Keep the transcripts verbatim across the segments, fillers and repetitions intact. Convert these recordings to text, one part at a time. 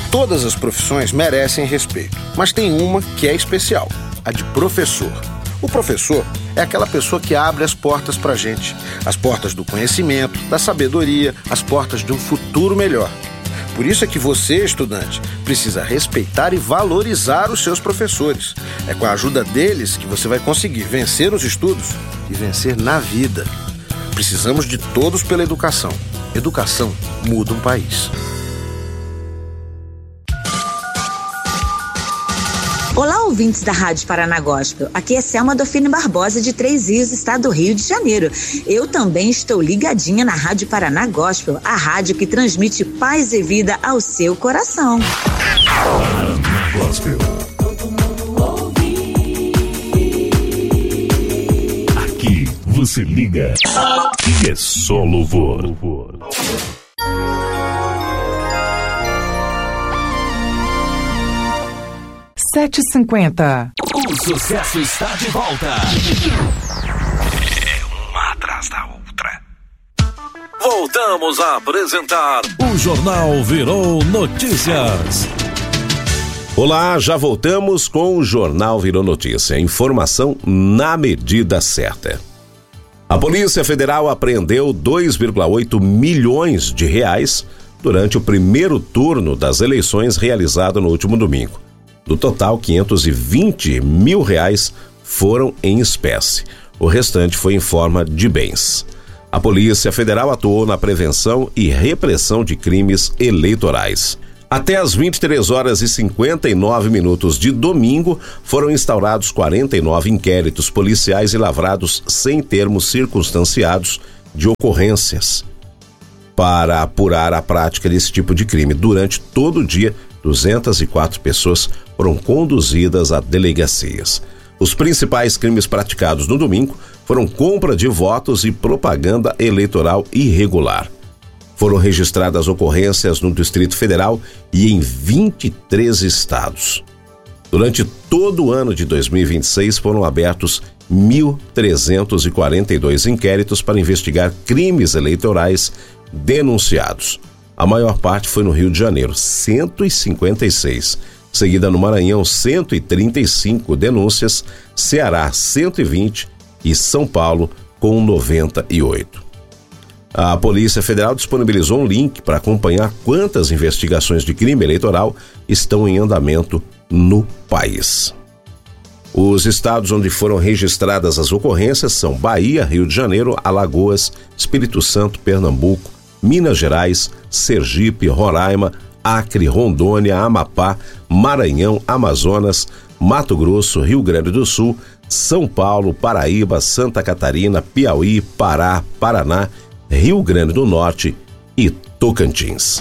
Todas as profissões merecem respeito, mas tem uma que é especial, a de professor. O professor é aquela pessoa que abre as portas pra gente, as portas do conhecimento, da sabedoria, as portas de um futuro melhor. Por isso é que você, estudante, precisa respeitar e valorizar os seus professores. É com a ajuda deles que você vai conseguir vencer nos estudos e vencer na vida. Precisamos de todos pela educação. Educação muda um país. Olá, ouvintes da Rádio Paraná Gospel. Aqui é Selma Dofine Barbosa, de Três Rios, estado do Rio de Janeiro. Eu também estou ligadinha na Rádio Paraná Gospel, a rádio que transmite paz e vida ao seu coração. Paraná Gospel. Todo mundo ouve. Aqui você liga e é só louvor. sete e cinquenta. O sucesso está de volta. É uma atrás da outra. Voltamos a apresentar o Jornal Virou Notícias. Olá, já voltamos com o Jornal Virou Notícia. Informação na medida certa. A Polícia Federal apreendeu dois vírgula oito milhões de reais durante o primeiro turno das eleições realizado no último domingo. Do total, quinhentos e vinte mil reais foram em espécie. O restante foi em forma de bens. A Polícia Federal atuou na prevenção e repressão de crimes eleitorais. Até às vinte e três horas e cinquenta e nove minutos de domingo, foram instaurados quarenta e nove inquéritos policiais e lavrados sem termos circunstanciados de ocorrências para apurar a prática desse tipo de crime. Durante todo o dia, duzentas e quatro pessoas foram conduzidas a delegacias. Os principais crimes praticados no domingo foram compra de votos e propaganda eleitoral irregular. Foram registradas ocorrências no Distrito Federal e em vinte e três estados. Durante todo o ano de dois mil e vinte e seis foram abertos mil trezentos e quarenta e dois inquéritos para investigar crimes eleitorais denunciados. A maior parte foi no Rio de Janeiro, cento e cinquenta e seis. Seguida no Maranhão, cento e trinta e cinco denúncias, Ceará, cento e vinte e São Paulo, com noventa e oito. A Polícia Federal disponibilizou um link para acompanhar quantas investigações de crime eleitoral estão em andamento no país. Os estados onde foram registradas as ocorrências são Bahia, Rio de Janeiro, Alagoas, Espírito Santo, Pernambuco, Minas Gerais, Sergipe, Roraima, Acre, Rondônia, Amapá, Maranhão, Amazonas, Mato Grosso, Rio Grande do Sul, São Paulo, Paraíba, Santa Catarina, Piauí, Pará, Paraná, Rio Grande do Norte e Tocantins.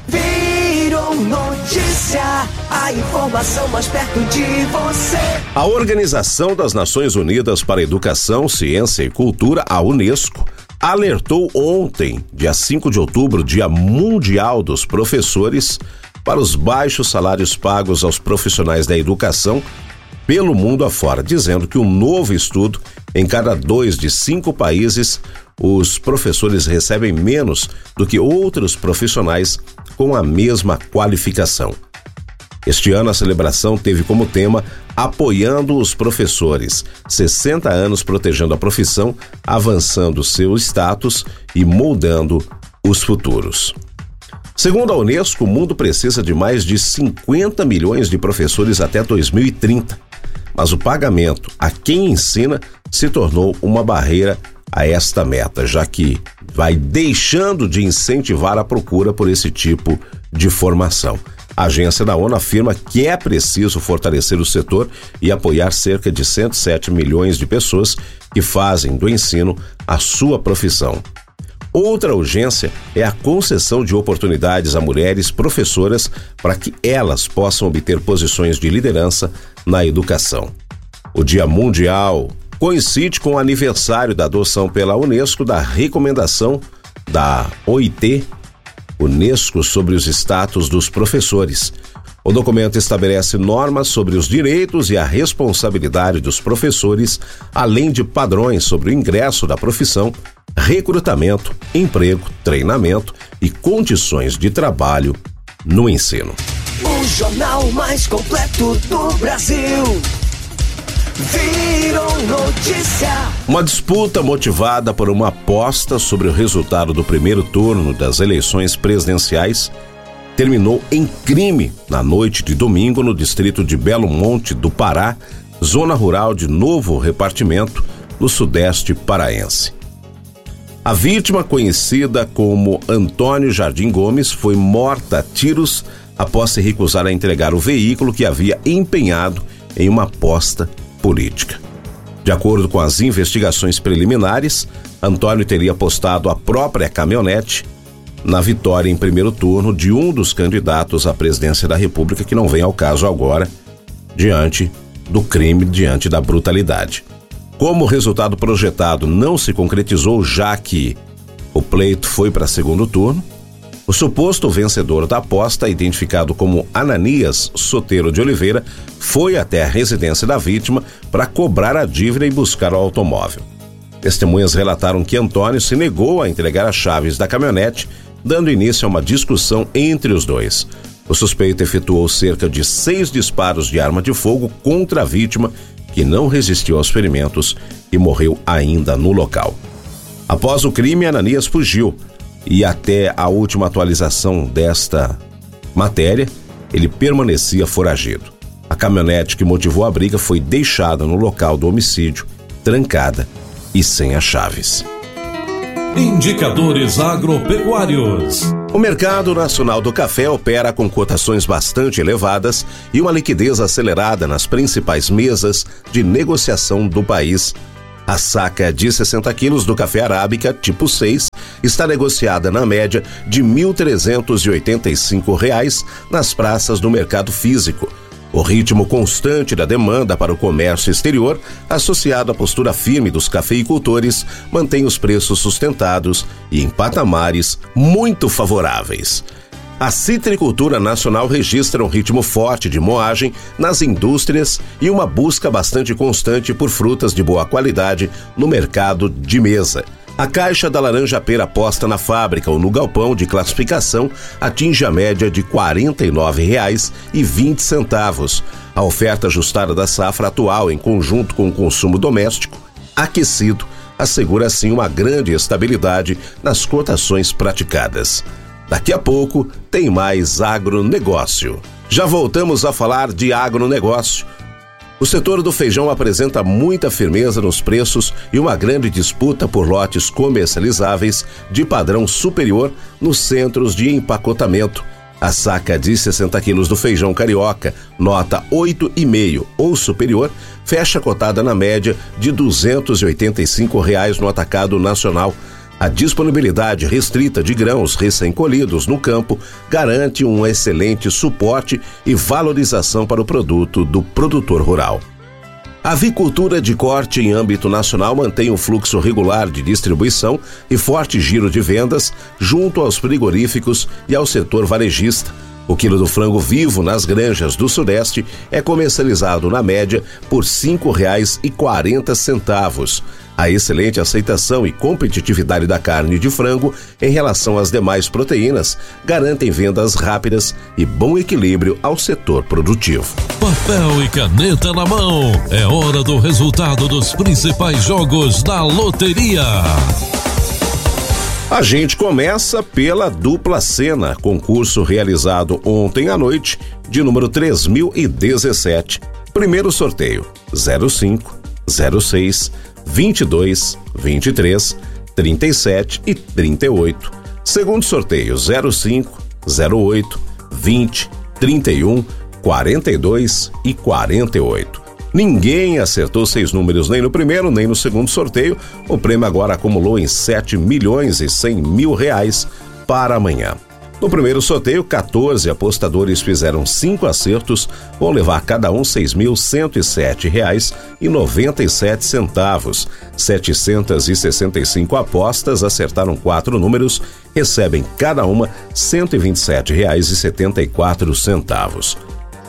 Virou notícia, a informação mais perto de você. A Organização das Nações Unidas para a Educação, Ciência e Cultura, a Unesco, alertou ontem, dia cinco de outubro, Dia Mundial dos Professores, para os baixos salários pagos aos profissionais da educação pelo mundo afora, dizendo que um novo estudo, em cada dois de cinco países, os professores recebem menos do que outros profissionais com a mesma qualificação. Este ano a celebração teve como tema Apoiando os Professores, sessenta anos protegendo a profissão, avançando seu status e moldando os futuros. Segundo a Unesco, o mundo precisa de mais de cinquenta milhões de professores até dois mil e trinta, mas o pagamento a quem ensina se tornou uma barreira a esta meta, já que vai deixando de incentivar a procura por esse tipo de formação. A agência da ONU afirma que é preciso fortalecer o setor e apoiar cerca de cento e sete milhões de pessoas que fazem do ensino a sua profissão. Outra urgência é a concessão de oportunidades a mulheres professoras para que elas possam obter posições de liderança na educação. O Dia Mundial coincide com o aniversário da adoção pela Unesco da recomendação da O I T, Unesco, sobre os status dos professores. O documento estabelece normas sobre os direitos e a responsabilidade dos professores, além de padrões sobre o ingresso da profissão, recrutamento, emprego, treinamento e condições de trabalho no ensino. o jornal mais completo do Brasil. Virou notícia. Uma disputa motivada por uma aposta sobre o resultado do primeiro turno das eleições presidenciais terminou em crime na noite de domingo no distrito de Belo Monte do Pará, zona rural de Novo Repartimento, no sudeste paraense. A vítima, conhecida como Antônio Jardim Gomes, foi morta a tiros após se recusar a entregar o veículo que havia empenhado em uma aposta política. De acordo com as investigações preliminares, Antônio teria apostado a própria caminhonete na vitória em primeiro turno de um dos candidatos à presidência da República, que não vem ao caso agora, diante do crime, diante da brutalidade. Como o resultado projetado não se concretizou, já que o pleito foi para segundo turno, o suposto vencedor da aposta, identificado como Ananias Soteiro de Oliveira, foi até a residência da vítima para cobrar a dívida e buscar o automóvel. Testemunhas relataram que Antônio se negou a entregar as chaves da caminhonete, dando início a uma discussão entre os dois. O suspeito efetuou cerca de seis disparos de arma de fogo contra a vítima, que não resistiu aos ferimentos e morreu ainda no local. Após o crime, Ananias fugiu e até a última atualização desta matéria, ele permanecia foragido. A caminhonete que motivou a briga foi deixada no local do homicídio, trancada e sem as chaves. Indicadores agropecuários. O mercado nacional do café opera com cotações bastante elevadas e uma liquidez acelerada nas principais mesas de negociação do país. A saca de sessenta quilos do café arábica tipo seis está negociada na média de mil trezentos e oitenta e cinco reais nas praças do mercado físico. O ritmo constante da demanda para o comércio exterior, associado à postura firme dos cafeicultores, mantém os preços sustentados e em patamares muito favoráveis. A citricultura nacional registra um ritmo forte de moagem nas indústrias e uma busca bastante constante por frutas de boa qualidade no mercado de mesa. A caixa da laranja-pera posta na fábrica ou no galpão de classificação atinge a média de quarenta e nove reais e vinte centavos. A oferta ajustada da safra atual, em conjunto com o consumo doméstico aquecido, assegura assim uma grande estabilidade nas cotações praticadas. Daqui a pouco tem mais agronegócio. Já voltamos a falar de agronegócio. O setor do feijão apresenta muita firmeza nos preços e uma grande disputa por lotes comercializáveis de padrão superior nos centros de empacotamento. A saca de sessenta quilos do feijão carioca, nota oito vírgula cinco ou superior, fecha cotada na média de duzentos e oitenta e cinco reais no atacado nacional. A disponibilidade restrita de grãos recém-colhidos no campo garante um excelente suporte e valorização para o produto do produtor rural. A avicultura de corte em âmbito nacional mantém um fluxo regular de distribuição e forte giro de vendas junto aos frigoríficos e ao setor varejista. O quilo do frango vivo nas granjas do Sudeste é comercializado na média por cinco reais e quarenta centavos. A excelente aceitação e competitividade da carne de frango em relação às demais proteínas garantem vendas rápidas e bom equilíbrio ao setor produtivo. Papel e caneta na mão, é hora do resultado dos principais jogos da loteria. A gente começa pela dupla cena, concurso realizado ontem à noite, de número três mil e dezessete. Primeiro sorteio, zero cinco, zero seis, vinte e dois, vinte e três, trinta e sete e trinta e oito. Segundo sorteio, zero cinco, zero oito, vinte, trinta e um, quarenta e dois e quarenta e oito. Ninguém acertou seis números nem no primeiro nem no segundo sorteio. O prêmio agora acumulou em sete milhões e cem mil reais para amanhã. No primeiro sorteio, quatorze apostadores fizeram cinco acertos, vão levar cada um seis mil cento e sete reais e noventa e sete centavos. setecentas e sessenta e cinco apostas acertaram quatro números, recebem cada uma cento e vinte e sete reais e setenta e quatro centavos.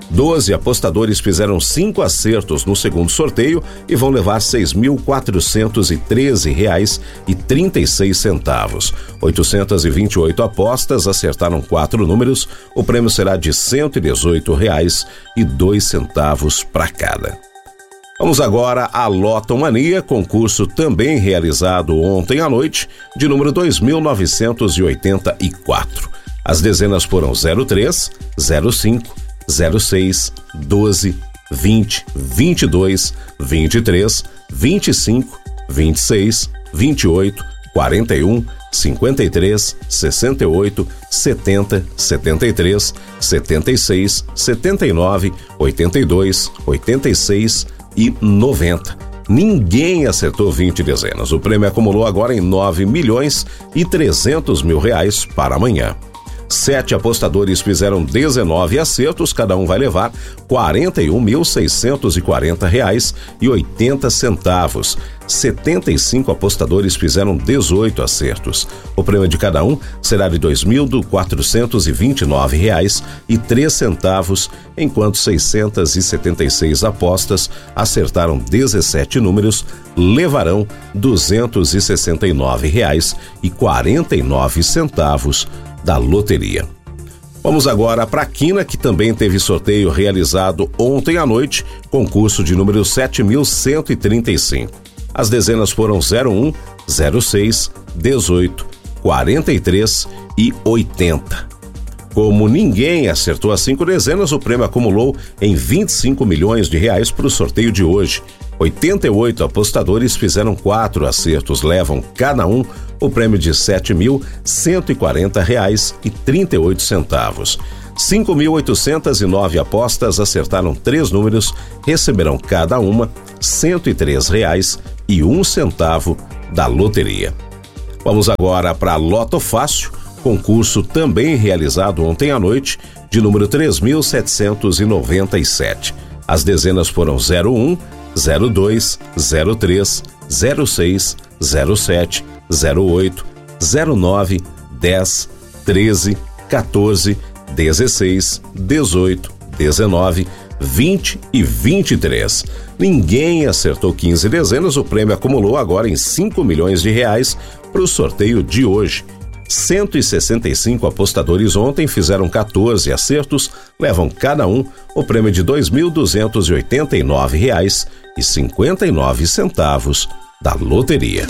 Doze apostadores fizeram cinco acertos no segundo sorteio e vão levar seis mil quatrocentos e treze reais e trinta e seis centavos. oitocentas e vinte e oito apostas acertaram quatro números. O prêmio será de cento e dezoito reais e dois centavos para cada. Vamos agora à Lotomania, concurso também realizado ontem à noite, de número dois mil novecentos e oitenta e quatro. As dezenas foram zero três, zero cinco, zero seis, doze, vinte, vinte e dois, vinte e três, vinte e cinco, vinte e seis, vinte e oito, quarenta e um, cinquenta e três, sessenta e oito, setenta, setenta e três, setenta e seis, setenta e nove, oitenta e dois, oitenta e seis e noventa. Ninguém acertou vinte dezenas. O prêmio acumulou agora em nove milhões e trezentos mil reais para amanhã. Sete apostadores fizeram dezenove acertos, cada um vai levar quarenta e um mil seiscentos e quarenta reais e oitenta centavos. setenta e cinco apostadores fizeram dezoito acertos. O prêmio de cada um será de dois mil quatrocentos e vinte e nove reais e três centavos, enquanto seiscentas e setenta e seis apostas acertaram dezessete números, levarão duzentos e sessenta e nove reais e quarenta e nove centavos da loteria. Vamos agora para a Quina, que também teve sorteio realizado ontem à noite, concurso de número sete mil cento e trinta e cinco. As dezenas foram zero um, zero seis, dezoito, quarenta e três e oitenta. Como ninguém acertou as cinco dezenas, o prêmio acumulou em vinte e cinco milhões de reais para o sorteio de hoje. oitenta e oito apostadores fizeram quatro acertos, levam cada um o prêmio de sete mil cento e quarenta reais e trinta e oito centavos. cinco mil oitocentas e nove apostas acertaram três números, receberão cada uma cento e três reais e um centavo da loteria. Vamos agora para Loto Fácil, concurso também realizado ontem à noite, de número três mil setecentos e noventa e sete. As dezenas foram zero um, zero dois, zero três, zero seis, zero sete, zero oito, zero nove, dez, treze, quatorze, dezesseis, dezoito, dezenove, vinte e vinte e três. Ninguém acertou quinze dezenas, o prêmio acumulou agora em cinco milhões de reais para o sorteio de hoje. cento e sessenta e cinco apostadores ontem fizeram quatorze acertos, levam cada um o prêmio de dois mil duzentos e oitenta e nove reais e cinquenta e nove centavos da loteria.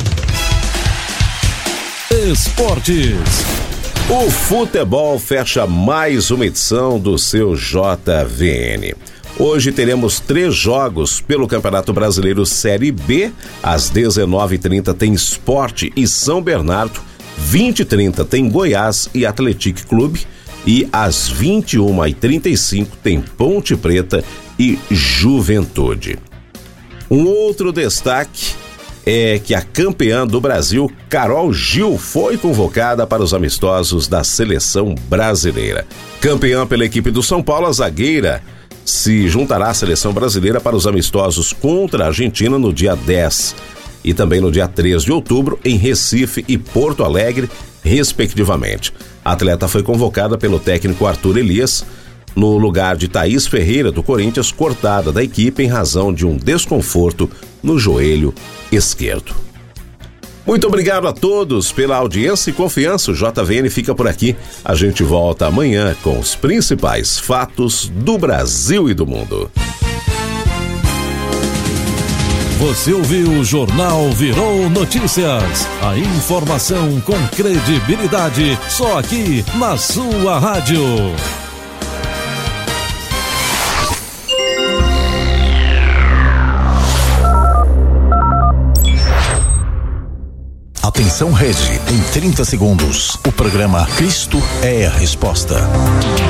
Esportes. O futebol fecha mais uma edição do seu J V N. Hoje teremos três jogos pelo Campeonato Brasileiro Série B. Às dezenove e trinta tem Sport e São Bernardo. vinte e trinta tem Goiás e Atlético Clube. E às vinte e uma e trinta e cinco tem Ponte Preta e Juventude. Um outro destaque é que a campeã do Brasil, Carol Gil, foi convocada para os amistosos da seleção brasileira. Campeã pela equipe do São Paulo, a zagueira se juntará à seleção brasileira para os amistosos contra a Argentina no dia dez e também no dia três de outubro em Recife e Porto Alegre, respectivamente. A atleta foi convocada pelo técnico Arthur Elias no lugar de Thaís Ferreira, do Corinthians, cortada da equipe em razão de um desconforto no joelho esquerdo. Muito obrigado a todos pela audiência e confiança. O J V N fica por aqui. A gente volta amanhã com os principais fatos do Brasil e do mundo. Você ouviu o Jornal Virou Notícias. A informação com credibilidade, só aqui na sua rádio. Atenção Rede, em trinta segundos, o programa Cristo é a Resposta.